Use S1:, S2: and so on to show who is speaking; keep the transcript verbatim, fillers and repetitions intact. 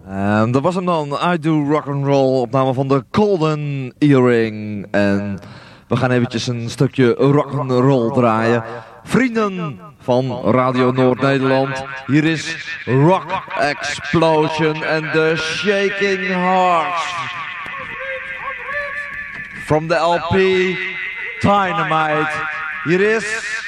S1: En dat was hem dan, I Do Rock and Roll, opname van de Golden Earring. En we gaan eventjes een stukje rock and roll draaien. Vrienden van Radio Noord-Nederland, hier is Rock Explosion and the Shaking Hearts. From the L P Dynamite, hier is